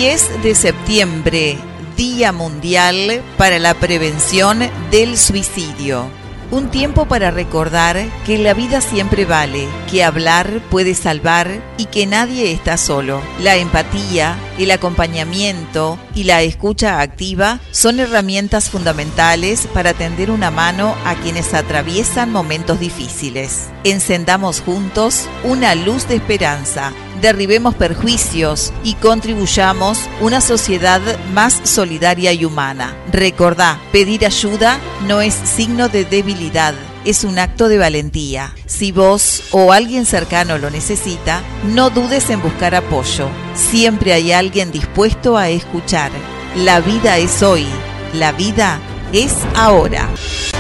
10 de septiembre, Día Mundial para la Prevención del Suicidio. Un tiempo para recordar que la vida siempre vale, que hablar puede salvar y que nadie está solo. La empatía, el acompañamiento y la escucha activa son herramientas fundamentales para tender una mano a quienes atraviesan momentos difíciles. Encendamos juntos una luz de esperanza. Derribemos perjuicios y contribuyamos a una sociedad más solidaria y humana. Recordá, pedir ayuda no es signo de debilidad, es un acto de valentía. Si vos o alguien cercano lo necesita, no dudes en buscar apoyo. Siempre hay alguien dispuesto a escuchar. La vida es hoy, la vida es ahora.